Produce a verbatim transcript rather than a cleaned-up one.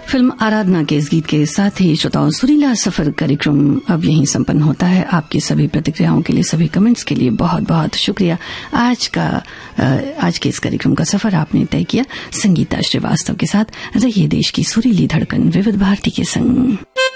Film आराधना के इस गीत के साथ ही श्रोताओं सुरीला सफर कार्यक्रम अब यहीं संपन्न होता है। आपकी सभी प्रतिक्रियाओं के लिए, सभी कमेंट्स के लिए बहुत बहुत शुक्रिया। आज का आज के इस कार्यक्रम का सफर आपने तय किया संगीता श्रीवास्तव के साथ। रहिए देश की सुरीली धड़कन विविध भारती के संग।